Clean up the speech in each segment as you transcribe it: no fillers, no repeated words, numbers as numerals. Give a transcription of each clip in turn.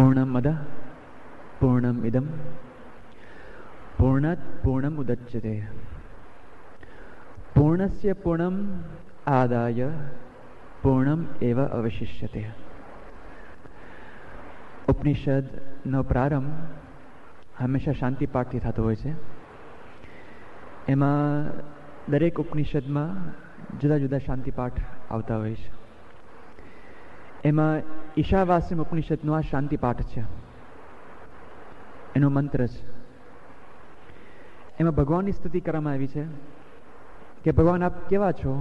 પૂર્ણમદ પૂર્ણમિદં પૂર્ણાત પૂર્ણમુદચ્યતે પૂર્ણસ્ય પૂર્ણમ આદાય પૂર્ણમ એવ અવશિષ્યતે. ઉપનિષદનો પ્રારંભ હંમેશા શાંતિ પાઠથી થતો હોય છે. એમાં દરેક ઉપનિષદમાં જુદા જુદા શાંતિ પાઠ આવતા હોય છે. એમાં ઈશાવાસ્યમ ઉપનિષદનો આ શાંતિ પાઠ છે, એનો મંત્ર છે. એમાં ભગવાનની સ્તુતિ કરવામાં આવી છે કે ભગવાન આપ કેવા છો,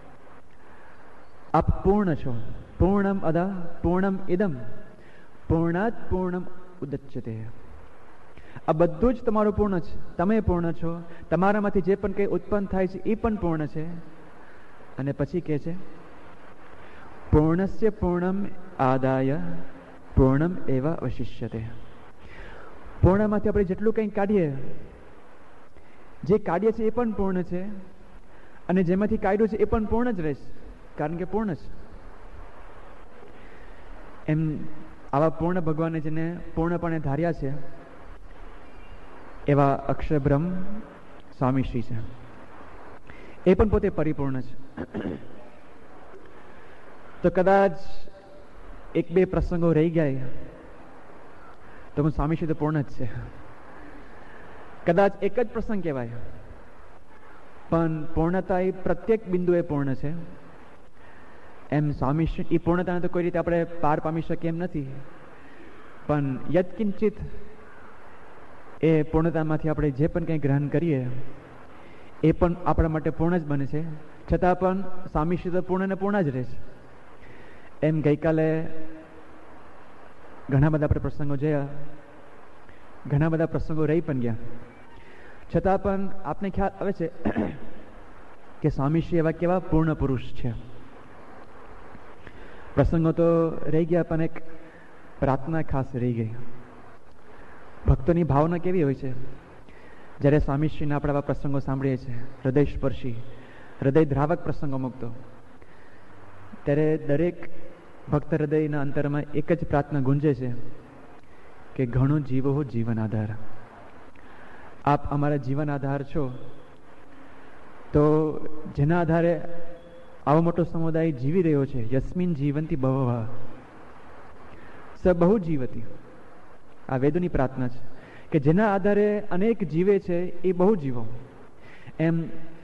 આપ પૂર્ણ છો. પૂર્ણમ અદ પૂર્ણમ ઇદમ પૂર્ણાત પૂર્ણમ ઉદચ્યતે. આ બધું જ તમારું પૂર્ણ છે. તમે પૂર્ણ છો. તમારામાંથી જે પણ કંઈ ઉત્પન્ન થાય છે એ પણ પૂર્ણ છે. અને પછી કહે છે પૂર્ણસ્ય પૂર્ણમ આદાય પૂર્ણમ એવ અવશિષ્યતે. પૂર્ણમાંથી આપણે જેટલું કંઈ કાઢીએ, જે કાઢીએ છીએ એ પણ પૂર્ણ છે, અને જેમાંથી કાઢ્યું છે એ પણ પૂર્ણ જ રહેશે, કારણ કે પૂર્ણ છે. એમ આવા પૂર્ણ ભગવાને જેને પૂર્ણપણે ધાર્યા છે એવા અક્ષરબ્રહ્મ સ્વામીશ્રી છે. એ પણ પોતે પરિપૂર્ણ છે. તો કદાચ એક બે પ્રસંગો રહી ગયા તો હું સ્વામીશ્રી તો પૂર્ણ જ છે. કદાચ એક જ પ્રસંગ કહેવાય, પણ પૂર્ણતા એ પ્રત્યેક બિંદુએ પૂર્ણ છે. એમ સ્વામીશ્રી એ પૂર્ણતાને તો કોઈ રીતે આપણે પાર પામી શકીએ એમ નથી, પણ યત્કિંચિત એ પૂર્ણતામાંથી આપણે જે પણ કંઈ ગ્રહણ કરીએ એ પણ આપણા માટે પૂર્ણ જ બને છે. છતાં પણ સ્વામીશ્રી તો પૂર્ણ ને પૂર્ણ જ રહે છે. એમ ગઈકાલે ઘણા બધા આપણે પ્રસંગો જોયા, ઘણા બધા પ્રસંગો રહી પણ ગયા, છતાં પણ આપને ખ્યાલ આવે છે કે સ્વામીશ્રી એવા કેવા પૂર્ણ પુરુષ છે. પ્રસંગો તો રહી ગયા, પણ એક પ્રાર્થના ખાસ રહી ગઈ. ભક્તોની ભાવના કેવી હોય છે જ્યારે સ્વામીશ્રીના આપણે આવા પ્રસંગો સાંભળીએ છીએ, હૃદય સ્પર્શી, હૃદય દ્રાવક પ્રસંગો મૂકતો, ત્યારે દરેક ભક્ત હૃદયના અંતરમાં એક જ પ્રાર્થના ગુંજે છે કે ઘણો જીવો હો જીવન આધાર. આપ અમારા જીવન આધાર છો. તો જેના આધારે આવો મોટો સમુદાય જીવી રહ્યો છે, યસ્મિન જીવંતી બહુવા સ બહુ જીવતી. આ વેદોની પ્રાર્થના છે કે જેના આધારે અનેક જીવે છે એ બહુ જીવો. એમ